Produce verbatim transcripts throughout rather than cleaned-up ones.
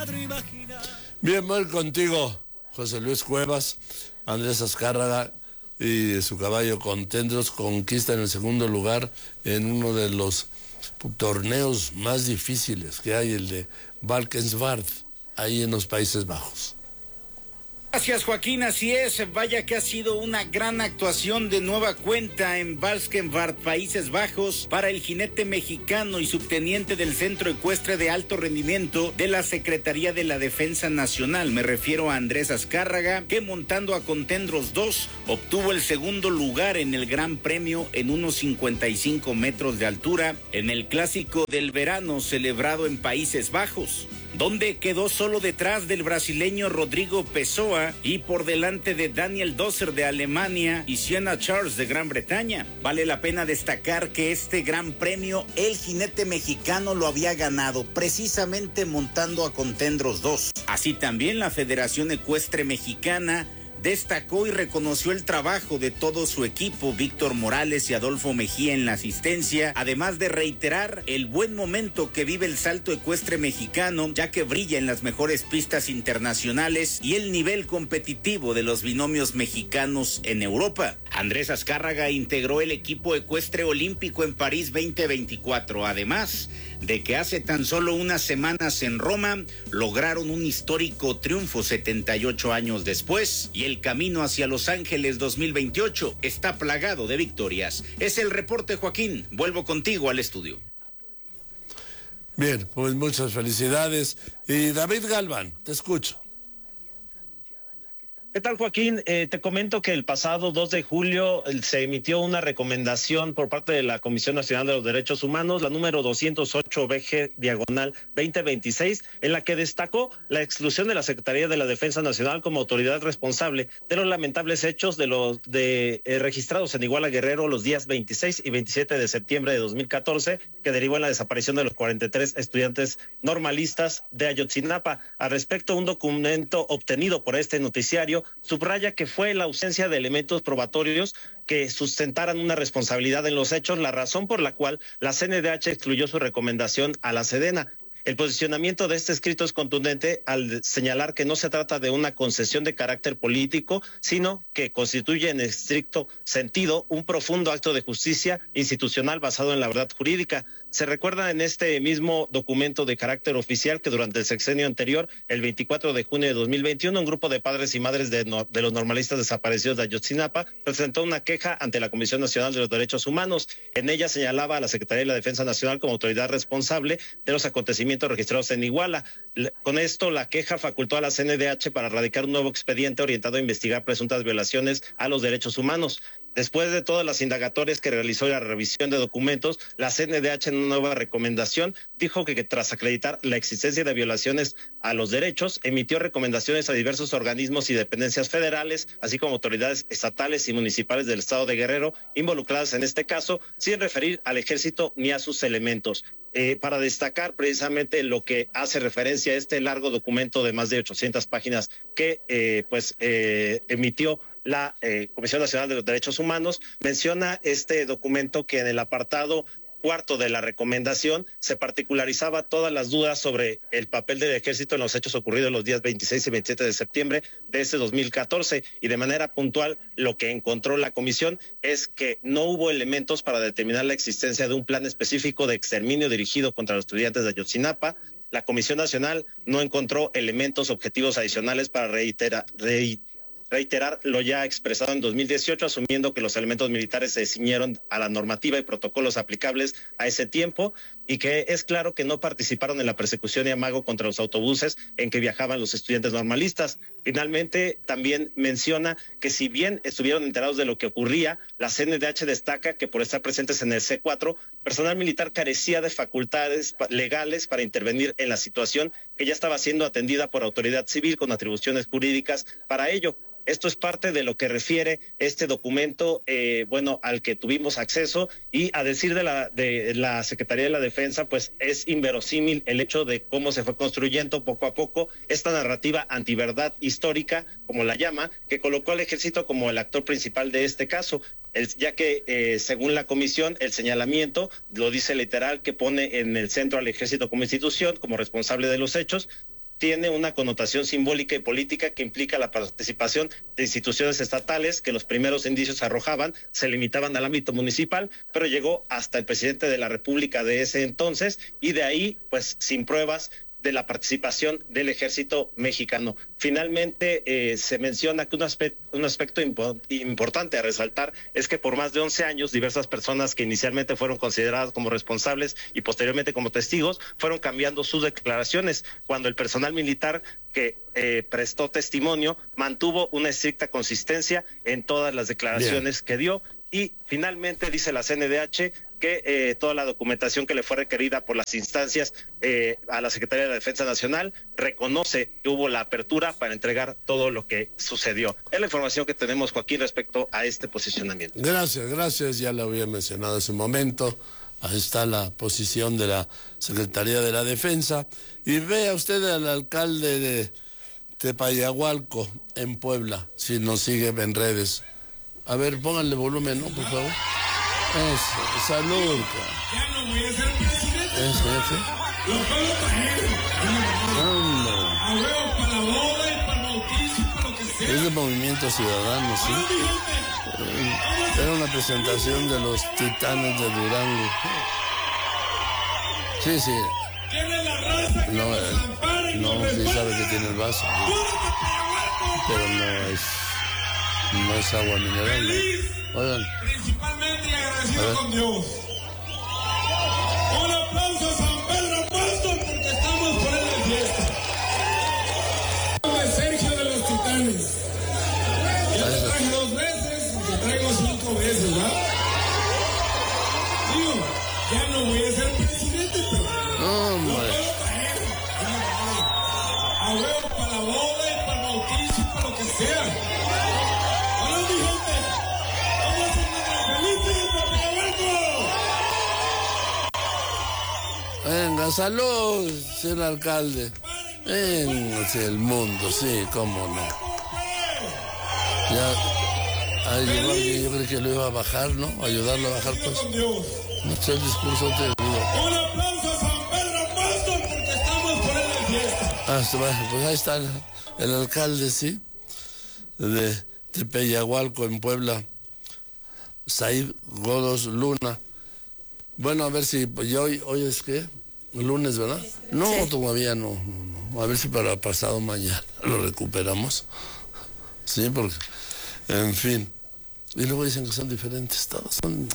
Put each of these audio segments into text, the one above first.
Bien, voy contigo, José Luis Cuevas. Andrés Azcárraga y su caballo Contendros conquistan el segundo lugar en uno de los torneos más difíciles que hay, el de Valkenswaard, ahí en los Países Bajos. Gracias, Joaquín, así es, vaya que ha sido una gran actuación de nueva cuenta en Valkenswaard, Países Bajos, para el jinete mexicano y subteniente del Centro Ecuestre de Alto Rendimiento de la Secretaría de la Defensa Nacional. Me refiero a Andrés Azcárraga, que montando a Contendros dos, obtuvo el segundo lugar en el Gran Premio en unos cincuenta y cinco metros de altura en el Clásico del Verano celebrado en Países Bajos, donde quedó solo detrás del brasileño Rodrigo Pessoa y por delante de Daniel Dosser de Alemania y Sienna Charles de Gran Bretaña. Vale la pena destacar que este gran premio el jinete mexicano lo había ganado precisamente montando a Contendros dos. Así también la Federación Ecuestre Mexicana destacó y reconoció el trabajo de todo su equipo, Víctor Morales y Adolfo Mejía en la asistencia, además de reiterar el buen momento que vive el salto ecuestre mexicano, ya que brilla en las mejores pistas internacionales y el nivel competitivo de los binomios mexicanos en Europa. Andrés Azcárraga integró el equipo ecuestre olímpico en París veinte veinticuatro, además de que hace tan solo unas semanas en Roma lograron un histórico triunfo setenta y ocho años después, y el camino hacia Los Ángeles dos mil veintiocho está plagado de victorias. Es el reporte, Joaquín. Vuelvo contigo al estudio. Bien, pues muchas felicidades. Y David Galván, te escucho. ¿Qué tal, Joaquín? Eh, te comento que el pasado dos de julio se emitió una recomendación por parte de la Comisión Nacional de los Derechos Humanos, la número doscientos ocho B G diagonal veinte veintiséis, en la que destacó la exclusión de la Secretaría de la Defensa Nacional como autoridad responsable de los lamentables hechos de los de eh, registrados en Iguala Guerrero los días veintiséis y veintisiete de septiembre de dos mil catorce, que derivó en la desaparición de los cuarenta y tres estudiantes normalistas de Ayotzinapa. Al respecto, un documento obtenido por este noticiario subraya que fue la ausencia de elementos probatorios que sustentaran una responsabilidad en los hechos la razón por la cual la C N D H excluyó su recomendación a la Sedena. El posicionamiento de este escrito es contundente al señalar que no se trata de una concesión de carácter político, sino que constituye en estricto sentido un profundo acto de justicia institucional basado en la verdad jurídica. Se recuerda en este mismo documento de carácter oficial que durante el sexenio anterior, el veinticuatro de junio de dos mil veintiuno, un grupo de padres y madres de, no, de los normalistas desaparecidos de Ayotzinapa presentó una queja ante la Comisión Nacional de los Derechos Humanos. En ella señalaba a la Secretaría de la Defensa Nacional como autoridad responsable de los acontecimientos registrados en Iguala. Con esto, la queja facultó a la C N D H para radicar un nuevo expediente orientado a investigar presuntas violaciones a los derechos humanos. Después de todas las indagatorias que realizó la revisión de documentos, la C N D H en una nueva recomendación dijo que, que tras acreditar la existencia de violaciones a los derechos, emitió recomendaciones a diversos organismos y dependencias federales, así como autoridades estatales y municipales del estado de Guerrero involucradas en este caso, sin referir al ejército ni a sus elementos. Eh, para destacar precisamente lo que hace referencia a este largo documento de más de ochocientas páginas que eh, pues eh, emitió la eh, Comisión Nacional de los Derechos Humanos, menciona este documento que en el apartado cuarto de la recomendación se particularizaba todas las dudas sobre el papel del ejército en los hechos ocurridos los días veintiséis y veintisiete de septiembre de este dos mil catorce, y de manera puntual lo que encontró la comisión es que no hubo elementos para determinar la existencia de un plan específico de exterminio dirigido contra los estudiantes de Ayotzinapa. La Comisión Nacional no encontró elementos objetivos adicionales para reiterar, reiterar reiterar lo ya expresado en dos mil dieciocho, asumiendo que los elementos militares se ciñeron a la normativa y protocolos aplicables a ese tiempo, y que es claro que no participaron en la persecución y amago contra los autobuses en que viajaban los estudiantes normalistas. Finalmente, también menciona que si bien estuvieron enterados de lo que ocurría, la C N D H destaca que por estar presentes en el C cuatro, personal militar carecía de facultades legales para intervenir en la situación que ya estaba siendo atendida por autoridad civil con atribuciones jurídicas para ello. Esto es parte de lo que refiere este documento, eh, bueno, al que tuvimos acceso, y a decir de la de la Secretaría de la Defensa, pues es inverosímil el hecho de cómo se fue construyendo poco a poco esta narrativa antiverdad histórica, como la llama, que colocó al ejército como el actor principal de este caso, el, ya que eh, según la comisión el señalamiento lo dice literal, que pone en el centro al ejército como institución, como responsable de los hechos, tiene una connotación simbólica y política que implica la participación de instituciones estatales que los primeros indicios arrojaban, se limitaban al ámbito municipal, pero llegó hasta el presidente de la República de ese entonces y de ahí, pues sin pruebas de la participación del ejército mexicano. Finalmente, eh, se menciona que un aspecto, un aspecto impo- importante a resaltar es que por más de once años, diversas personas que inicialmente fueron consideradas como responsables y posteriormente como testigos, fueron cambiando sus declaraciones, cuando el personal militar que eh, prestó testimonio mantuvo una estricta consistencia en todas las declaraciones Bien. que dio. Y finalmente dice la C N D H que eh, toda la documentación que le fue requerida por las instancias eh, a la Secretaría de la Defensa Nacional reconoce que hubo la apertura para entregar todo lo que sucedió. Es la información que tenemos, Joaquín, respecto a este posicionamiento. Gracias, gracias, ya lo había mencionado hace un momento. Ahí está la posición de la Secretaría de la Defensa. Y vea usted al alcalde de Tepayahualco, en Puebla, si nos sigue en redes. A ver, pónganle volumen, ¿no? Por favor. Eso, salud. Ya no voy a ser presidente. Eso, eso. Los pueblos trajeron. A huevos para la boda y para el bautizo y para lo que sea. Es de Movimiento Ciudadano, sí. Era una presentación de los Titanes de Durango. Sí, sí. Tiene la raza que no, nos ampara y no, nos sí sabe que tiene el vaso. Sí. Pero no es, no es agua mineral, ¿no? Oigan. Principalmente y agradecido con Dios. Un aplauso a San Pedro Apóstol porque estamos por él de fiesta. De Sergio de los Titanes. Ya te traje dos veces, te traigo cinco veces, ¿verdad? Digo, ya no voy a ser presidente, pero no, lo puedo traer. A huevo para la boda y para el bautizo y para lo que sea. Hola, mi gente. Venga, salud, señor alcalde. Venga, sí, el mundo, sí, cómo no. Ya, ay, yo, yo creí que lo iba a bajar, ¿no? Ayudarlo a bajar, pues. No sé el discurso te digo. Un aplauso a San Pedro Apóstol porque estamos por él de fiesta. Ah, bueno, pues ahí está el, el alcalde, sí, de Tepeyahualco, en Puebla, Said Godos Luna. Bueno, a ver si, pues ya hoy, hoy es que, lunes, ¿verdad? No, sí. todavía no, no, no. A ver si para pasado mañana lo recuperamos. Sí, porque, en fin. Y luego dicen que son diferentes todos, son...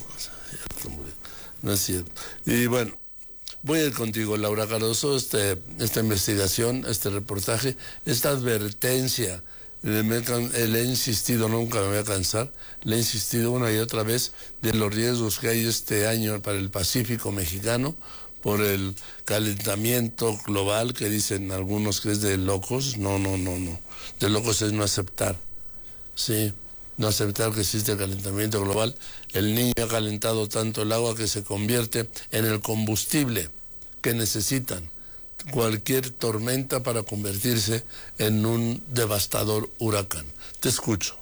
No es cierto. Y bueno, voy a ir contigo, Laura Cardoso, este, esta investigación, este reportaje, esta advertencia. Le, me, le he insistido, nunca me voy a cansar, le he insistido una y otra vez de los riesgos que hay este año para el Pacífico mexicano por el calentamiento global, que dicen algunos que es de locos. No, no, no, no. De locos es no aceptar. Sí, no aceptar que existe el calentamiento global. El niño ha calentado tanto el agua que se convierte en el combustible que necesitan cualquier tormenta para convertirse en un devastador huracán. Te escucho.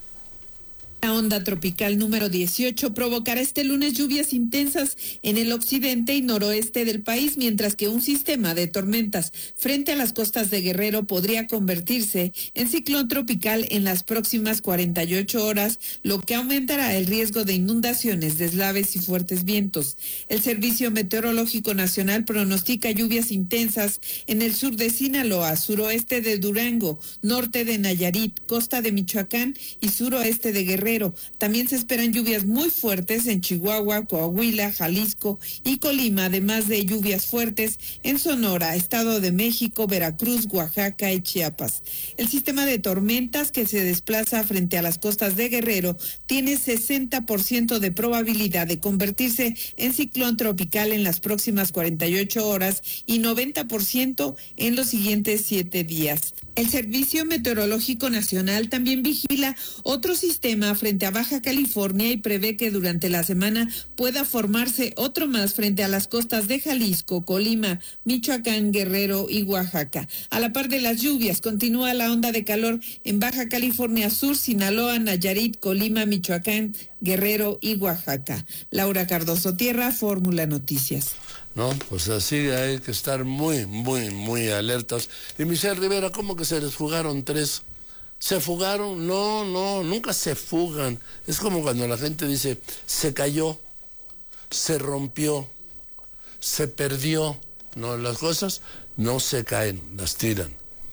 La onda tropical número dieciocho provocará este lunes lluvias intensas en el occidente y noroeste del país, mientras que un sistema de tormentas frente a las costas de Guerrero podría convertirse en ciclón tropical en las próximas cuarenta y ocho horas, lo que aumentará el riesgo de inundaciones, deslaves y fuertes vientos. El Servicio Meteorológico Nacional pronostica lluvias intensas en el sur de Sinaloa, suroeste de Durango, norte de Nayarit, costa de Michoacán y suroeste de Guerrero. También se esperan lluvias muy fuertes en Chihuahua, Coahuila, Jalisco y Colima, además de lluvias fuertes en Sonora, Estado de México, Veracruz, Oaxaca y Chiapas. El sistema de tormentas que se desplaza frente a las costas de Guerrero tiene sesenta por ciento de probabilidad de convertirse en ciclón tropical en las próximas cuarenta y ocho horas y noventa por ciento en los siguientes siete días. El Servicio Meteorológico Nacional también vigila otro sistema frente a Baja California y prevé que durante la semana pueda formarse otro más frente a las costas de Jalisco, Colima, Michoacán, Guerrero y Oaxaca. A la par de las lluvias, continúa la onda de calor en Baja California Sur, Sinaloa, Nayarit, Colima, Michoacán, Guerrero y Oaxaca. Laura Cardoso Tierra, Fórmula Noticias. ¿no? Pues así hay que estar muy, muy, muy alertas. Y Michelle Rivera, ¿cómo que se les fugaron tres? ¿Se fugaron? No, no, nunca se fugan. Es como cuando la gente dice, se cayó, se rompió, se perdió. No, las cosas no se caen, las tiran.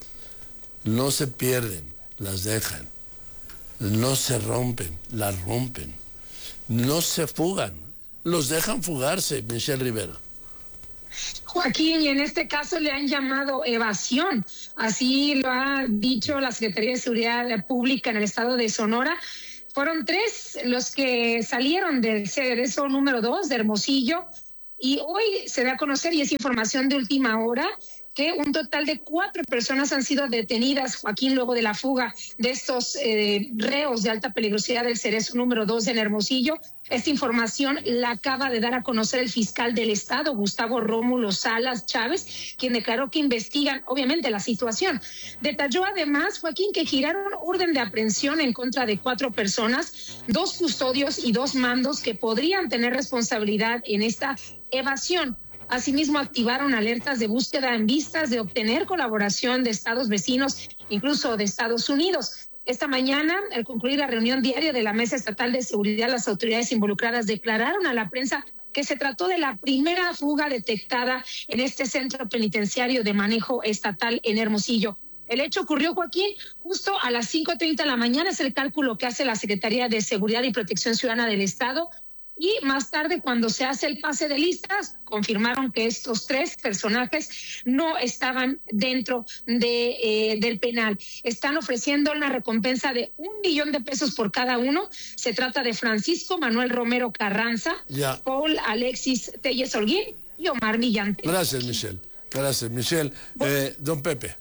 No se pierden, las dejan. No se rompen, las rompen. No se fugan, los dejan fugarse, Michelle Rivera. Joaquín, y en este caso le han llamado evasión. Así lo ha dicho la Secretaría de Seguridad Pública en el estado de Sonora. Fueron tres los que salieron del cerezo número dos de Hermosillo, y hoy se da a conocer, y es información de última hora, que un total de cuatro personas han sido detenidas, Joaquín, luego de la fuga de estos eh, reos de alta peligrosidad del cerezo número dos en Hermosillo. Esta información la acaba de dar a conocer el fiscal del estado, Gustavo Rómulo Salas Chávez, quien declaró que investigan, obviamente, la situación. Detalló además, Joaquín, que giraron orden de aprehensión en contra de cuatro personas, dos custodios y dos mandos que podrían tener responsabilidad en esta evasión. Asimismo, activaron alertas de búsqueda en vistas de obtener colaboración de estados vecinos, incluso de Estados Unidos. Esta mañana, al concluir la reunión diaria de la Mesa Estatal de Seguridad, las autoridades involucradas declararon a la prensa que se trató de la primera fuga detectada en este centro penitenciario de manejo estatal en Hermosillo. El hecho ocurrió, Joaquín, justo a las cinco treinta de la mañana, es el cálculo que hace la Secretaría de Seguridad y Protección Ciudadana del Estado. Y más tarde, cuando se hace el pase de listas, confirmaron que estos tres personajes no estaban dentro de, eh, del penal. Están ofreciendo una recompensa de un millón de pesos por cada uno. Se trata de Francisco Manuel Romero Carranza, yeah. Paul Alexis Telles Holguín y Omar Millante. Gracias, Michelle. Gracias, Michelle. Eh, don Pepe.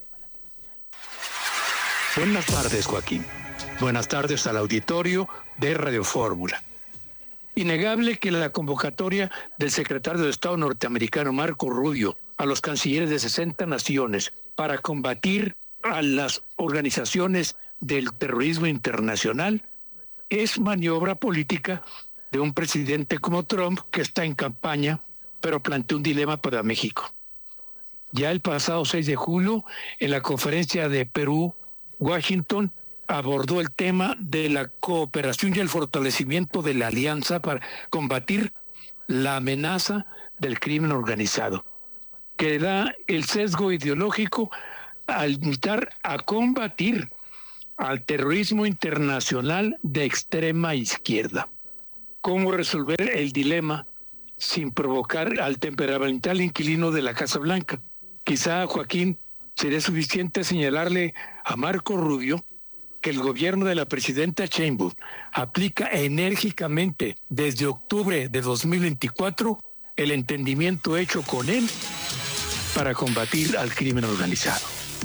Buenas tardes, Joaquín. Buenas tardes al auditorio de Radio Fórmula. Innegable que la convocatoria del secretario de Estado norteamericano Marco Rubio a los cancilleres de sesenta naciones para combatir a las organizaciones del terrorismo internacional es maniobra política de un presidente como Trump, que está en campaña, pero plantea un dilema para México. Ya el pasado seis de julio, en la conferencia de Perú, Washington abordó el tema de la cooperación y el fortalecimiento de la alianza para combatir la amenaza del crimen organizado, que da el sesgo ideológico al invitar a combatir al terrorismo internacional de extrema izquierda. ¿Cómo resolver el dilema sin provocar al temperamental inquilino de la Casa Blanca? Quizá, Joaquín, sería suficiente señalarle a Marco Rubio que el gobierno de la presidenta Sheinbaum aplica enérgicamente desde octubre de dos mil veinticuatro el entendimiento hecho con él para combatir al crimen organizado.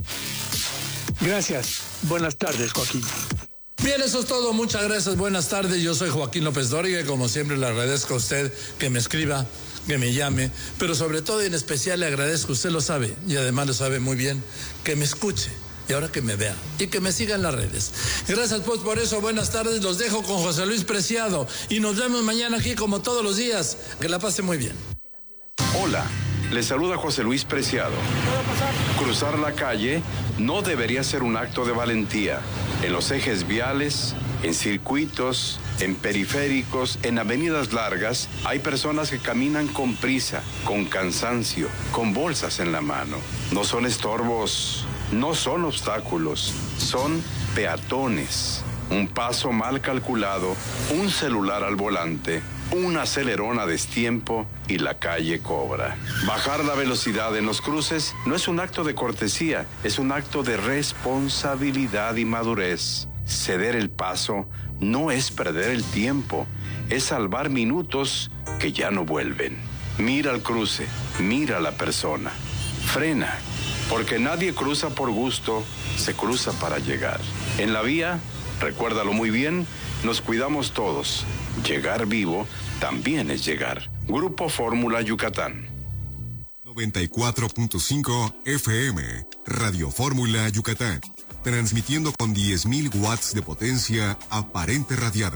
Gracias. Buenas tardes, Joaquín. Bien, eso es todo. Muchas gracias. Buenas tardes. Yo soy Joaquín López Dóriga y como siempre le agradezco a usted que me escriba, que me llame, pero sobre todo y en especial le agradezco, usted lo sabe y además lo sabe muy bien, que me escuche. Y ahora que me vea y que me siga en las redes. Gracias pues por eso, buenas tardes, los dejo con José Luis Preciado y nos vemos mañana aquí como todos los días. Que la pase muy bien. Hola, les saluda José Luis Preciado. Cruzar la calle no debería ser un acto de valentía. En los ejes viales, en circuitos, en periféricos, en avenidas largas, hay personas que caminan con prisa, con cansancio, con bolsas en la mano. No son estorbos. No son obstáculos, son peatones. Un paso mal calculado, un celular al volante, un acelerón a destiempo y la calle cobra. Bajar la velocidad en los cruces no es un acto de cortesía, es un acto de responsabilidad y madurez. Ceder el paso no es perder el tiempo, es salvar minutos que ya no vuelven. Mira el cruce, mira a la persona, frena. Porque nadie cruza por gusto, se cruza para llegar. En la vía, recuérdalo muy bien, nos cuidamos todos. Llegar vivo también es llegar. Grupo Fórmula Yucatán. noventa y cuatro punto cinco F M, Radio Fórmula Yucatán. Transmitiendo con diez mil watts de potencia aparente radiada.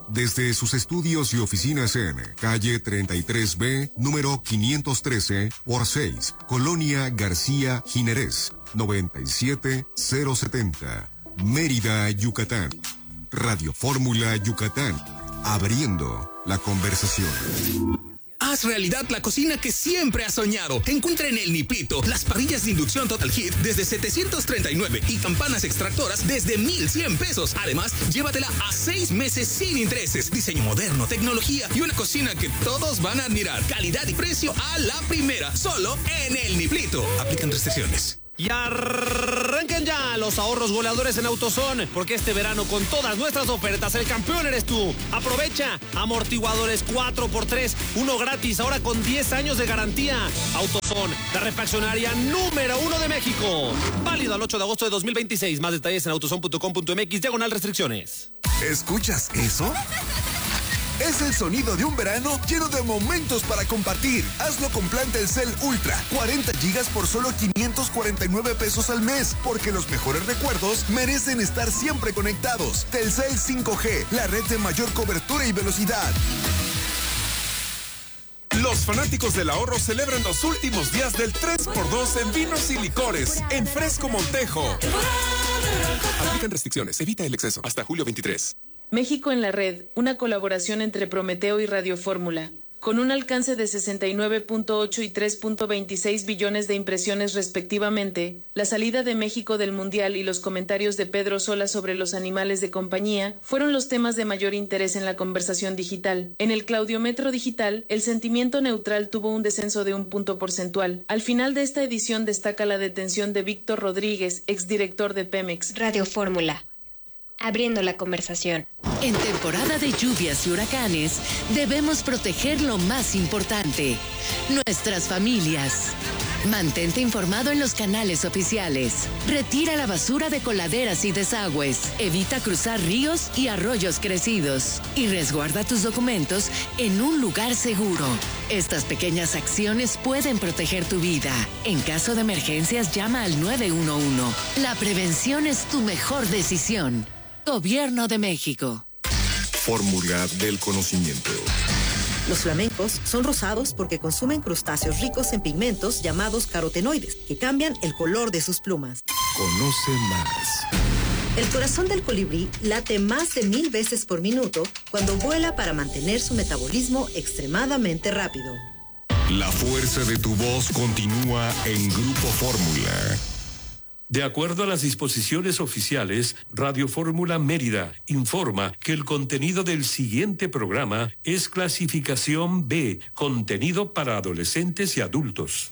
desde sus estudios y oficinas en calle treinta y tres B, número quinientos trece por seis, Colonia García Ginerés, noventa y siete cero setenta, Mérida, Yucatán. Radio Fórmula Yucatán, abriendo la conversación. Haz realidad la cocina que siempre has soñado. Encuentra en El Niplito las parrillas de inducción Total Heat desde setecientos treinta y nueve y campanas extractoras desde mil cien pesos. Además, llévatela a seis meses sin intereses. Diseño moderno, tecnología y una cocina que todos van a admirar. Calidad y precio a la primera. Solo en El Niplito. Aplican restricciones. Y arranquen ya los ahorros goleadores en AutoZone, porque este verano con todas nuestras ofertas el campeón eres tú. Aprovecha amortiguadores cuatro por tres, uno gratis, ahora con diez años de garantía. AutoZone, la refaccionaria número uno de México. Válido al ocho de agosto de dos mil veintiséis. Más detalles en autozone punto com punto m x, diagonal restricciones. ¿Escuchas eso? Es el sonido de un verano lleno de momentos para compartir. Hazlo con plan Telcel Ultra, cuarenta gigas por solo quinientos cuarenta y nueve pesos al mes, porque los mejores recuerdos merecen estar siempre conectados. Telcel cinco G, la red de mayor cobertura y velocidad. Los fanáticos del ahorro celebran los últimos días del tres por dos en vinos y licores en Fresco Montejo. Aplican restricciones, evita el exceso. Hasta julio veintitrés. México en la red, una colaboración entre Prometeo y Radio Fórmula, con un alcance de sesenta y nueve punto ocho y tres punto veintiséis billones de impresiones respectivamente, la salida de México del Mundial y los comentarios de Pedro Sola sobre los animales de compañía fueron los temas de mayor interés en la conversación digital. En el Claudiometro digital, el sentimiento neutral tuvo un descenso de un punto porcentual. Al final de esta edición destaca la detención de Víctor Rodríguez, exdirector de Pemex. Radio Fórmula, abriendo la conversación. En temporada de lluvias y huracanes, debemos proteger lo más importante, nuestras familias. Mantente informado en los canales oficiales. Retira la basura de coladeras y desagües. Evita cruzar ríos y arroyos crecidos. Y resguarda tus documentos en un lugar seguro. Estas pequeñas acciones pueden proteger tu vida. En caso de emergencias, llama al nueve uno uno. La prevención es tu mejor decisión. Gobierno de México. Fórmula del conocimiento. Los flamencos son rosados porque consumen crustáceos ricos en pigmentos llamados carotenoides, que cambian el color de sus plumas. Conoce más. El corazón del colibrí late más de mil veces por minuto cuando vuela para mantener su metabolismo extremadamente rápido. La fuerza de tu voz continúa en Grupo Fórmula. De acuerdo a las disposiciones oficiales, Radio Fórmula Mérida informa que el contenido del siguiente programa es clasificación B, contenido para adolescentes y adultos.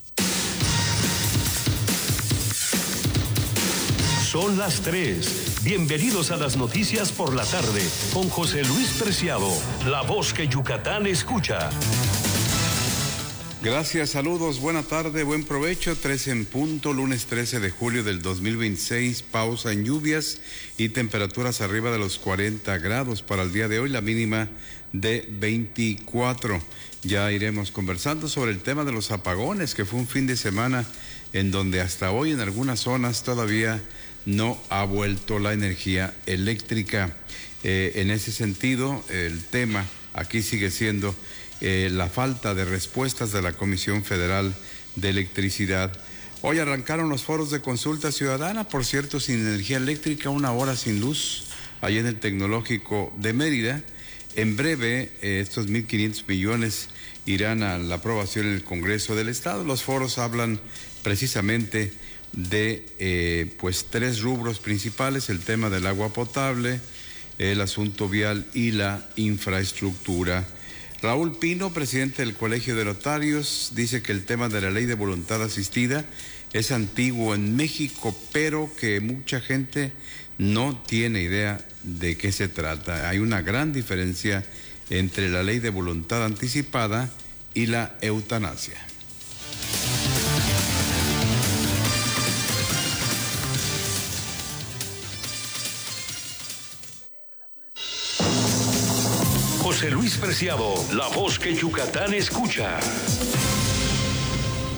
Son las tres. Bienvenidos a las noticias por la tarde con José Luis Preciado, la voz que Yucatán escucha. Gracias, saludos, buena tarde, buen provecho, trece en punto, lunes trece de julio del dos mil veintiséis, pausa en lluvias y temperaturas arriba de los cuarenta grados para el día de hoy, la mínima de veinticuatro. Ya iremos conversando sobre el tema de los apagones, que fue un fin de semana en donde hasta hoy en algunas zonas todavía no ha vuelto la energía eléctrica. Eh, en ese sentido, el tema aquí sigue siendo Eh, la falta de respuestas de la Comisión Federal de Electricidad. Hoy arrancaron los foros de consulta ciudadana, por cierto, sin energía eléctrica, una hora sin luz, allá en el Tecnológico de Mérida. En breve, eh, estos mil quinientos millones irán a la aprobación en el Congreso del Estado. Los foros hablan precisamente de eh, pues tres rubros principales: el tema del agua potable, el asunto vial y la infraestructura. Raúl Pino, presidente del Colegio de Notarios, dice que el tema de la ley de voluntad asistida es antiguo en México, pero que mucha gente no tiene idea de qué se trata. Hay una gran diferencia entre la ley de voluntad anticipada y la eutanasia. José Luis Preciado, la voz que Yucatán escucha.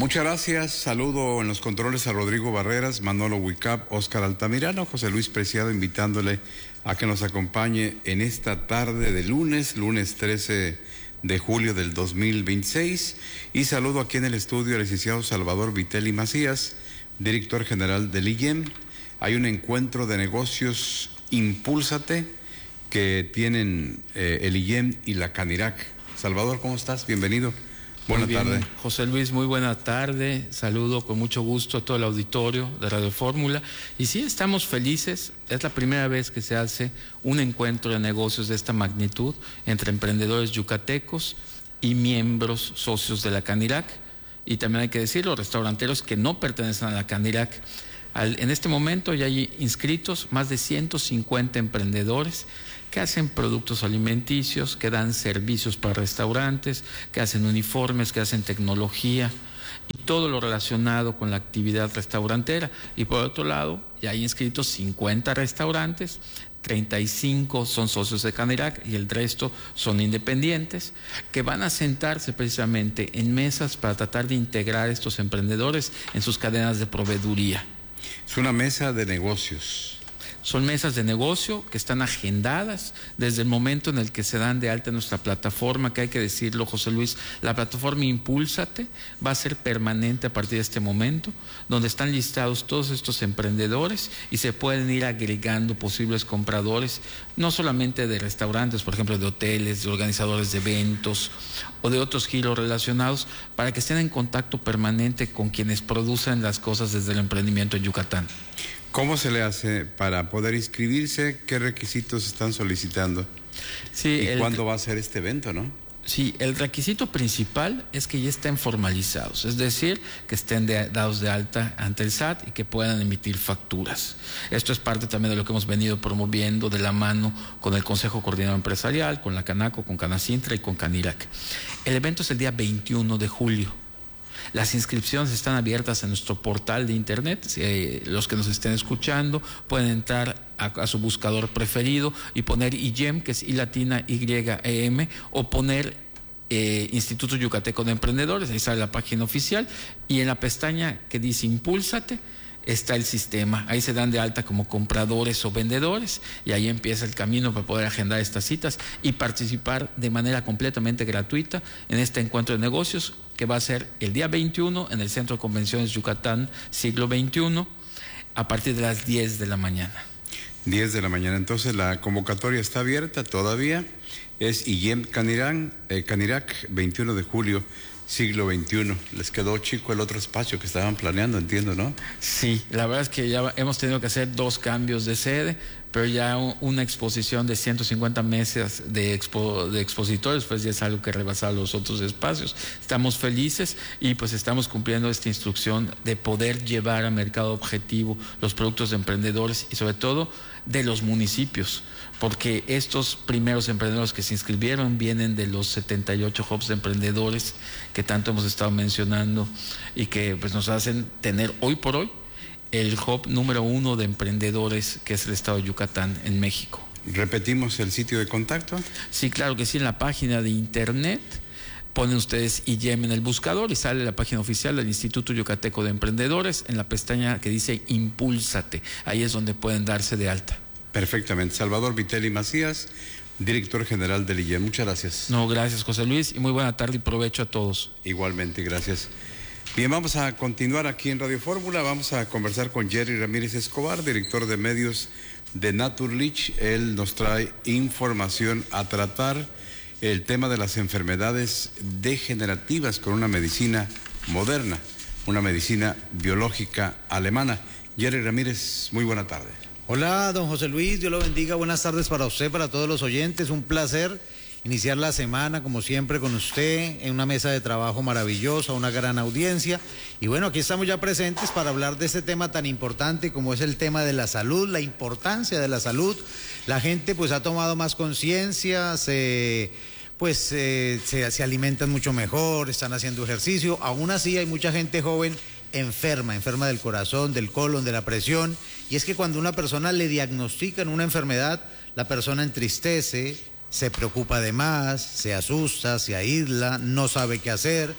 Muchas gracias. Saludo en los controles a Rodrigo Barreras, Manolo Huicap, Óscar Altamirano, José Luis Preciado, invitándole a que nos acompañe en esta tarde de lunes, lunes trece de julio del dos mil veintiséis. Y saludo aquí en el estudio al licenciado Salvador Vitelli Macías, director general del I E M. Hay un encuentro de negocios Impúlsate que tienen eh, el I E M y la Canirac. Salvador, ¿cómo estás? Bienvenido. Buenas tardes. José Luis, muy buena tarde. Saludo con mucho gusto a todo el auditorio de Radio Fórmula. Y sí, estamos felices. Es la primera vez que se hace un encuentro de negocios de esta magnitud entre emprendedores yucatecos y miembros socios de la Canirac. Y también hay que decirlo, restauranteros que no pertenecen a la Canirac. Al, en este momento ya hay inscritos más de ciento cincuenta emprendedores que hacen productos alimenticios, que dan servicios para restaurantes, que hacen uniformes, que hacen tecnología y todo lo relacionado con la actividad restaurantera. Y por otro lado, ya hay inscritos cincuenta restaurantes, treinta y cinco son socios de Canirac y el resto son independientes, que van a sentarse precisamente en mesas para tratar de integrar a estos emprendedores en sus cadenas de proveeduría. Es una mesa de negocios. Son mesas de negocio que están agendadas desde el momento en el que se dan de alta en nuestra plataforma, que hay que decirlo, José Luis, la plataforma Impúlsate va a ser permanente a partir de este momento, donde están listados todos estos emprendedores y se pueden ir agregando posibles compradores, no solamente de restaurantes, por ejemplo, de hoteles, de organizadores de eventos o de otros giros relacionados, para que estén en contacto permanente con quienes producen las cosas desde el emprendimiento en Yucatán. ¿Cómo se le hace para poder inscribirse? ¿Qué requisitos están solicitando? Sí, ¿Y el, cuándo va a ser este evento, no? Sí, el requisito principal es que ya estén formalizados, es decir, que estén de, dados de alta ante el S A T y que puedan emitir facturas. Esto es parte también de lo que hemos venido promoviendo de la mano con el Consejo Coordinador Empresarial, con la Canaco, con Canacintra y con Canirac. El evento es el día veintiuno de julio. Las inscripciones están abiertas en nuestro portal de internet. Eh, los que nos estén escuchando pueden entrar a, a su buscador preferido y poner I Y E M, que es I latina Y E M, o poner eh, Instituto Yucateco de Emprendedores. Ahí sale la página oficial y en la pestaña que dice Impúlsate está el sistema. Ahí se dan de alta como compradores o vendedores y ahí empieza el camino para poder agendar estas citas y participar de manera completamente gratuita en este encuentro de negocios que va a ser el día veintiuno en el Centro de Convenciones Yucatán Siglo veintiuno a partir de las diez de la mañana. diez de la mañana. Entonces la convocatoria está abierta todavía. Es I E M Canirac, eh, Canirac, veintiuno de julio. Siglo veintiuno. Les quedó chico el otro espacio que estaban planeando, entiendo, ¿no? Sí, la verdad es que ya hemos tenido que hacer dos cambios de sede, pero ya una exposición de ciento cincuenta mesas de, expo, de expositores, pues ya es algo que rebasa los otros espacios. Estamos felices y pues estamos cumpliendo esta instrucción de poder llevar a mercado objetivo los productos de emprendedores y sobre todo de los municipios, porque estos primeros emprendedores que se inscribieron vienen de los setenta y ocho hubs de emprendedores que tanto hemos estado mencionando y que pues nos hacen tener hoy por hoy el hub número uno de emprendedores, que es el estado de Yucatán en México. ¿Repetimos el sitio de contacto? Sí, claro que sí, en la página de internet ponen ustedes I Y E M en el buscador y sale la página oficial del Instituto Yucateco de Emprendedores en la pestaña que dice Impúlsate. Ahí es donde pueden darse de alta. Perfectamente. Salvador Vitelli Macías, director general del I Y E M. Muchas gracias. No, gracias, José Luis, y muy buena tarde y provecho a todos. Igualmente, gracias. Bien, vamos a continuar aquí en Radio Fórmula. Vamos a conversar con Jerry Ramírez Escobar, director de medios de Naturlich. Él nos trae información a tratar el tema de las enfermedades degenerativas con una medicina moderna, una medicina biológica alemana. Jerry Ramírez, muy buena tarde. Hola, don José Luis, Dios lo bendiga, buenas tardes para usted, para todos los oyentes, un placer iniciar la semana como siempre con usted en una mesa de trabajo maravillosa, una gran audiencia y bueno, aquí estamos ya presentes para hablar de este tema tan importante como es el tema de la salud, la importancia de la salud. La gente pues ha tomado más conciencia, se... pues eh, se, se alimentan mucho mejor, están haciendo ejercicio, aún así hay mucha gente joven enferma, enferma del corazón, del colon, de la presión, y es que cuando una persona le diagnostican una enfermedad, la persona entristece, se preocupa de más, se asusta, se aísla, no sabe qué hacer,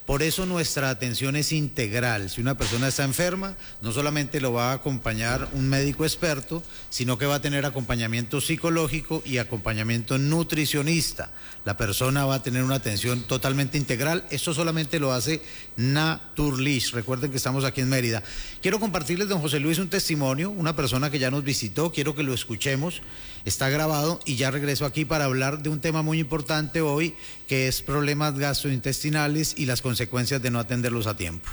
Por eso nuestra atención es integral. Si una persona está enferma, no solamente lo va a acompañar un médico experto, sino que va a tener acompañamiento psicológico y acompañamiento nutricionista. La persona va a tener una atención totalmente integral. Esto solamente lo hace Naturlish. Recuerden que estamos aquí en Mérida. Quiero compartirles, don José Luis, un testimonio, una persona que ya nos visitó. Quiero que lo escuchemos. Está grabado y ya regreso aquí para hablar de un tema muy importante hoy, que es problemas gastrointestinales y las consecuencias de no atenderlos a tiempo.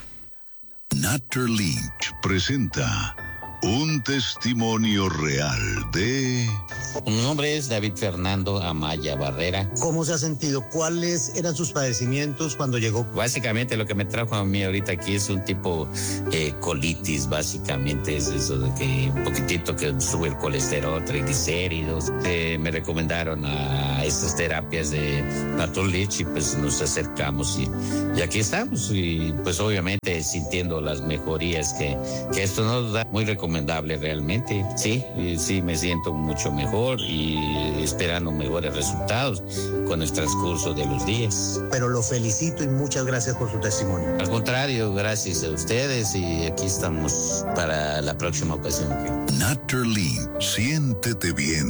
Naturlish presenta un testimonio real de... Mi nombre es David Fernando Amaya Barrera. ¿Cómo se ha sentido? ¿Cuáles eran sus padecimientos cuando llegó? Básicamente lo que me trajo a mí ahorita aquí es un tipo eh, colitis, básicamente es eso de que un poquitito que sube el colesterol, triglicéridos. Eh, me recomendaron a esas terapias de Naturlish y pues nos acercamos y, y aquí estamos y pues obviamente sintiendo las mejorías que, que esto nos da, muy recomendable realmente. Sí, sí me siento mucho mejor y esperando mejores resultados con el transcurso de los días. Pero lo felicito y muchas gracias por su testimonio. Al contrario, gracias a ustedes y aquí estamos para la próxima ocasión. Naturlish, siéntete bien,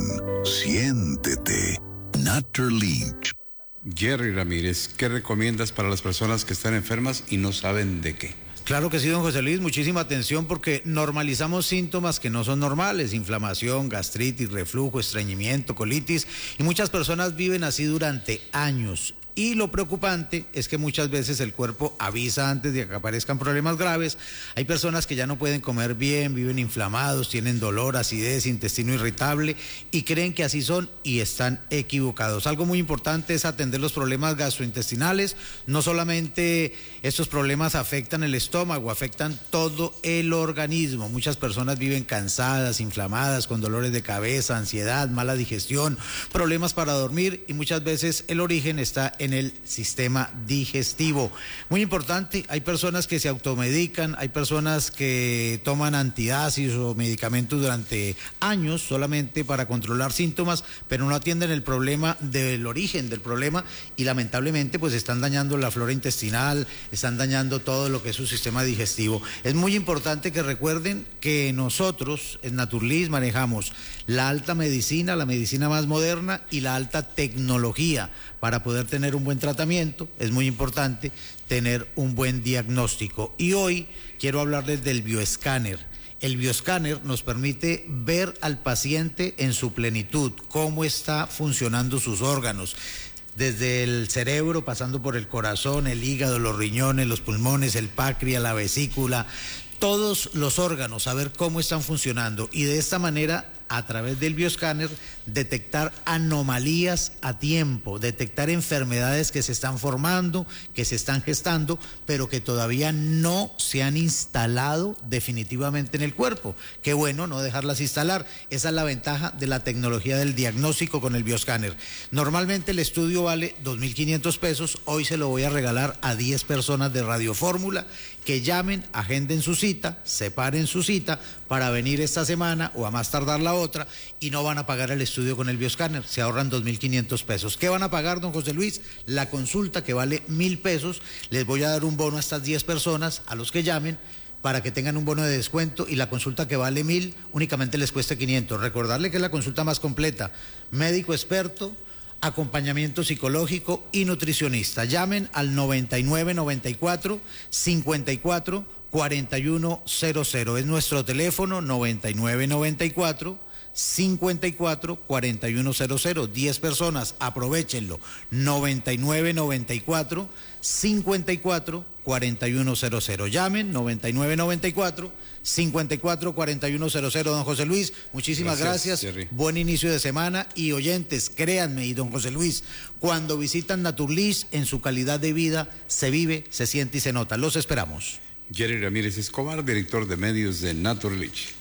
siéntete. Naturlish. Jerry Ramírez, ¿qué recomiendas para las personas que están enfermas y no saben de qué? Claro que sí, don José Luis, muchísima atención porque normalizamos síntomas que no son normales, inflamación, gastritis, reflujo, estreñimiento, colitis, y muchas personas viven así durante años. Y lo preocupante es que muchas veces el cuerpo avisa antes de que aparezcan problemas graves. Hay personas que ya no pueden comer bien, viven inflamados, tienen dolor, acidez, intestino irritable y creen que así son y están equivocados. Algo muy importante es atender los problemas gastrointestinales. No solamente estos problemas afectan el estómago, afectan todo el organismo. Muchas personas viven cansadas, inflamadas, con dolores de cabeza, ansiedad, mala digestión, problemas para dormir y muchas veces el origen está en el sistema digestivo. Muy importante, hay personas que se automedican, hay personas que toman antiácidos o medicamentos durante años solamente para controlar síntomas, pero no atienden el problema del origen del problema y lamentablemente pues están dañando la flora intestinal, están dañando todo lo que es su sistema digestivo. Es muy importante que recuerden que nosotros en Naturlish manejamos la alta medicina, la medicina más moderna y la alta tecnología. Para poder tener un buen tratamiento es muy importante tener un buen diagnóstico. Y hoy quiero hablarles del bioescáner. El bioescáner nos permite ver al paciente en su plenitud, cómo está funcionando sus órganos. Desde el cerebro, pasando por el corazón, el hígado, los riñones, los pulmones, el páncreas, la vesícula, todos los órganos, saber cómo están funcionando. Y de esta manera, a través del bioescáner, detectar anomalías a tiempo, detectar enfermedades que se están formando, que se están gestando, pero que todavía no se han instalado definitivamente en el cuerpo. Qué bueno no dejarlas instalar. Esa es la ventaja de la tecnología del diagnóstico con el bioescáner. Normalmente el estudio vale dos mil quinientos pesos. Hoy se lo voy a regalar a diez personas de Radio Fórmula que llamen, agenden su cita, separen su cita para venir esta semana o a más tardar la otra y no van a pagar el estudio con el bioescáner, se ahorran dos mil quinientos pesos. ¿Qué van a pagar, don José Luis? La consulta que vale mil pesos, les voy a dar un bono a estas diez personas, a los que llamen, para que tengan un bono de descuento y la consulta que vale mil únicamente les cueste quinientos. Recordarle que es la consulta más completa, médico experto, acompañamiento psicológico y nutricionista. Llamen al noventa y nueve noventa y cuatro cincuenta y cuatro cuarenta y uno cero cero. Es nuestro teléfono noventa y nueve noventa y cuatro cincuenta y cuatro cuarenta y uno cero cero. diez personas, aprovechenlo. noventa y nueve noventa y cuatro cincuenta y cuatro cuarenta y uno cero cero. Llamen noventa y nueve noventa y cuatro cincuenta y cuatro cuarenta y uno cero cero. Don José Luis, muchísimas gracias, gracias. Buen inicio de semana y oyentes, créanme, y don José Luis, cuando visitan Naturlish, en su calidad de vida se vive, se siente y se nota. Los esperamos. Jerry Ramírez Escobar, director de medios de Naturlish.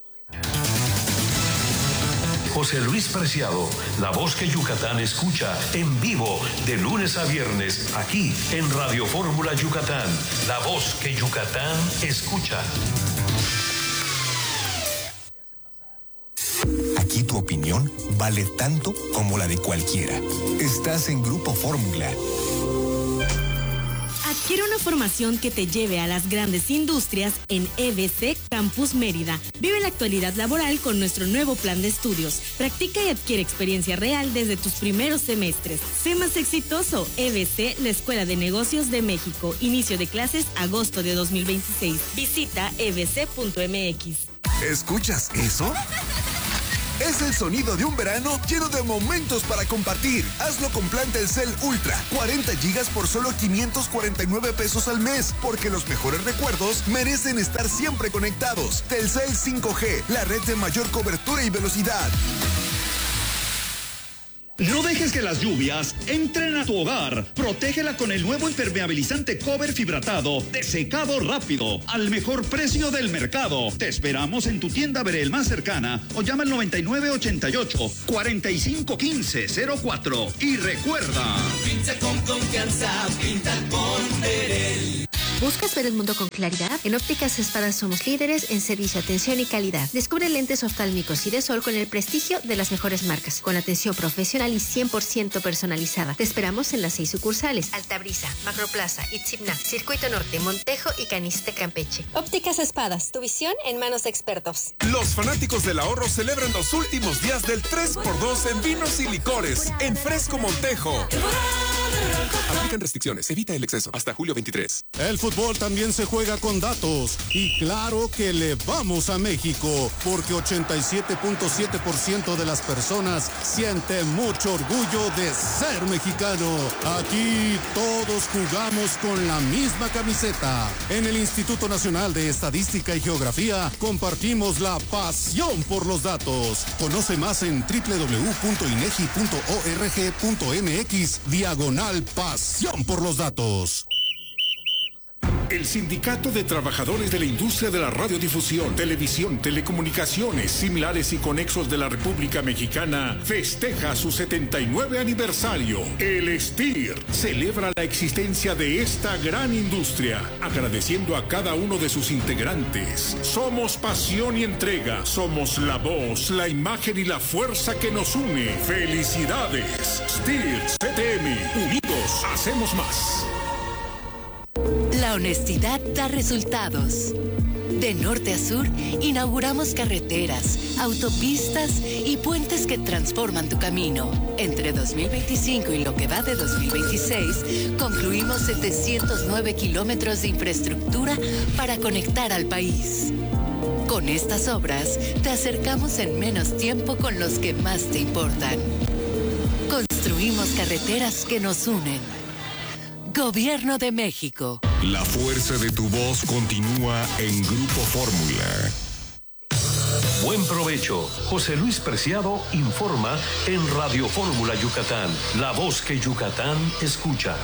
José Luis Preciado, la voz que Yucatán escucha en vivo de lunes a viernes, aquí en Radio Fórmula Yucatán, la voz que Yucatán escucha. Aquí tu opinión vale tanto como la de cualquiera. Estás en Grupo Fórmula. Adquiere una formación que te lleve a las grandes industrias en E B C Campus Mérida. Vive la actualidad laboral con nuestro nuevo plan de estudios. Practica y adquiere experiencia real desde tus primeros semestres. Sé más exitoso. E B C, la Escuela de Negocios de México. Inicio de clases agosto de dos mil veintiséis. Visita e b c punto m x. ¿Escuchas eso? Es el sonido de un verano lleno de momentos para compartir. Hazlo con plan Telcel Ultra. cuarenta gigas por solo quinientos cuarenta y nueve pesos al mes. Porque los mejores recuerdos merecen estar siempre conectados. Telcel cinco G, la red de mayor cobertura y velocidad. No dejes que las lluvias entren a tu hogar. Protégela con el nuevo impermeabilizante Cover Fibratado de secado rápido al mejor precio del mercado. Te esperamos en tu tienda Verel más cercana o llama al noventa y nueve ochenta y ocho, cuarenta y cinco quince cero cuatro. Y recuerda, pinta con confianza, pinta con Verel. ¿Buscas ver el mundo con claridad? En Ópticas Espadas somos líderes en servicio, atención y calidad. Descubre lentes oftálmicos y de sol con el prestigio de las mejores marcas, con atención profesional y cien por ciento personalizada. Te esperamos en las seis sucursales: Altabrisa, Macroplaza, Itzimna, Circuito Norte, Montejo y Caniste, Campeche. Ópticas Espadas, tu visión en manos de expertos. Los fanáticos del ahorro celebran los últimos días del tres por dos en vinos y licores en Fresco Montejo. Aplican restricciones, evita el exceso. Hasta julio veintitrés. El fútbol también se juega con datos. Y claro que le vamos a México, porque ochenta y siete punto siete por ciento de las personas siente mucho orgullo de ser mexicano. Aquí todos jugamos con la misma camiseta. En el Instituto Nacional de Estadística y Geografía compartimos la pasión por los datos. Conoce más en doble u doble u doble u punto inegi punto org punto m x diagonal pasión por los datos. El Sindicato de Trabajadores de la Industria de la Radiodifusión, Televisión, Telecomunicaciones, Similares y Conexos de la República Mexicana festeja su setenta y nueve aniversario. El S T I R celebra la existencia de esta gran industria, agradeciendo a cada uno de sus integrantes. Somos pasión y entrega, somos la voz, la imagen y la fuerza que nos une. ¡Felicidades! S T I R C T M, unidos hacemos más. La honestidad da resultados. De norte a sur, inauguramos carreteras, autopistas y puentes que transforman tu camino. Entre dos mil veinticinco y lo que va de dos mil veintiséis, concluimos setecientos nueve kilómetros de infraestructura para conectar al país. Con estas obras, te acercamos en menos tiempo con los que más te importan. Construimos carreteras que nos unen. Gobierno de México. La fuerza de tu voz continúa en Grupo Fórmula. Buen provecho. José Luis Preciado informa en Radio Fórmula Yucatán, la voz que Yucatán escucha.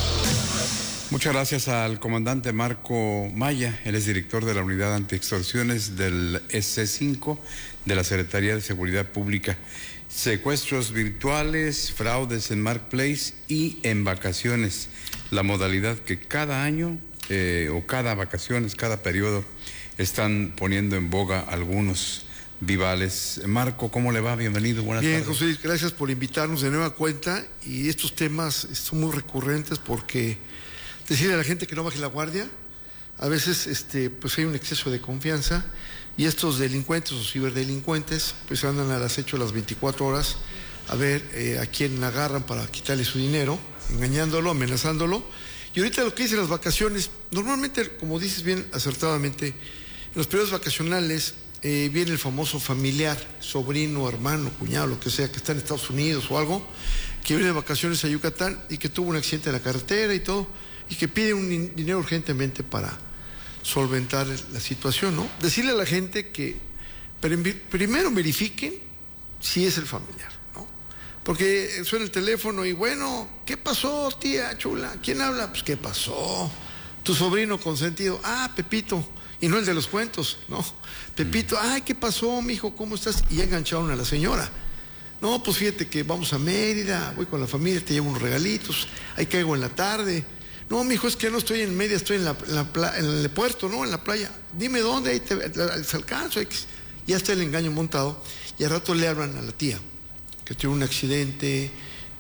Muchas gracias al comandante Marco Maya. Él es director de la Unidad Antiextorsiones del E C cinco de la Secretaría de Seguridad Pública. Secuestros virtuales, fraudes en Marketplace y en vacaciones. La modalidad que cada año eh, o cada vacaciones, cada periodo están poniendo en boga algunos vivales. Marco, ¿cómo le va? Bienvenido, buenas Bien, tardes. José, gracias por invitarnos de nueva cuenta. Y estos temas son muy recurrentes porque decirle a la gente que no baje la guardia, a veces este, pues hay un exceso de confianza y estos delincuentes o ciberdelincuentes pues andan al acecho las veinticuatro horas a ver eh, a quién agarran para quitarle su dinero, engañándolo, amenazándolo. Y ahorita lo que dicen las vacaciones, normalmente, como dices bien acertadamente, en los periodos vacacionales eh, viene el famoso familiar, sobrino, hermano, cuñado, lo que sea, que está en Estados Unidos o algo, que viene de vacaciones a Yucatán y que tuvo un accidente en la carretera y todo, y que pide un dinero urgentemente para solventar la situación, ¿no? Decirle a la gente que primero verifiquen si es el familiar, ¿no? Porque suena el teléfono y bueno, ¿qué pasó, tía chula? ¿Quién habla? Pues, ¿qué pasó? Tu sobrino consentido, ah, Pepito, y no el de los cuentos, ¿no? Pepito, ay, ¿qué pasó, mijo? ¿Cómo estás? Y ya engancharon a la señora. No, pues fíjate que vamos a Mérida, voy con la familia, te llevo unos regalitos, ahí caigo en la tarde. No, mijo, es que no estoy en media, estoy en, la, en, la, en el puerto, ¿no? En la playa. Dime dónde, ahí te, te alcanzo. Ya está el engaño montado y al rato le hablan a la tía que tiene un accidente,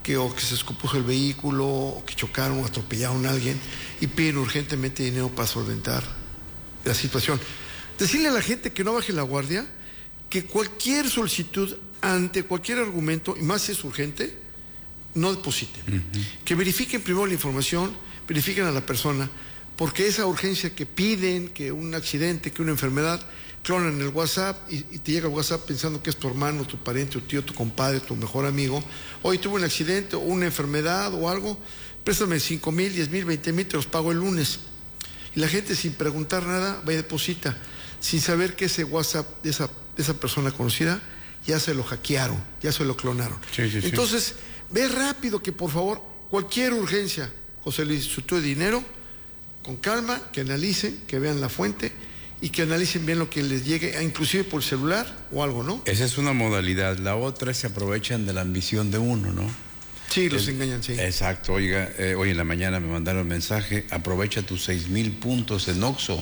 que, o que se descompuso el vehículo, o que chocaron o atropellaron a alguien y piden urgentemente dinero para solventar la situación. Decirle a la gente que no baje la guardia, que cualquier solicitud ante cualquier argumento, y más si es urgente, no depositen. Uh-huh. Que verifiquen primero la información, verifiquen a la persona, porque esa urgencia que piden, que un accidente, que una enfermedad, clonan el WhatsApp y, y te llega el WhatsApp pensando que es tu hermano, tu pariente, tu tío, tu compadre, tu mejor amigo. Hoy tuve un accidente o una enfermedad o algo, préstame cinco mil, diez mil, veinte mil, te los pago el lunes. Y la gente sin preguntar nada va y deposita, sin saber que ese WhatsApp de esa, de esa persona conocida ya se lo hackearon, ya se lo clonaron. Sí, sí, Entonces, sí. ve rápido que por favor, cualquier urgencia, José Luis, solicitud de dinero, con calma, que analicen, que vean la fuente y que analicen bien lo que les llegue, inclusive por celular o algo, ¿no? Esa es una modalidad. La otra es se aprovechan de la ambición de uno, ¿no? Sí, los el, engañan, sí. Exacto. Oiga, eh, hoy en la mañana me mandaron mensaje, aprovecha tus seis mil puntos en Oxxo.